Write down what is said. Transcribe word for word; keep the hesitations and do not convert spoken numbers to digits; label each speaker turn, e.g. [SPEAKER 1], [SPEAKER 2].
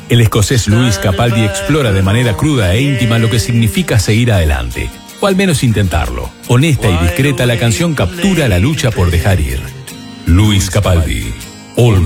[SPEAKER 1] El escocés Lewis Capaldi explora de manera cruda e íntima lo que significa seguir adelante, o al menos intentarlo. Honesta y discreta, la canción captura la lucha por dejar ir. Lewis Capaldi, All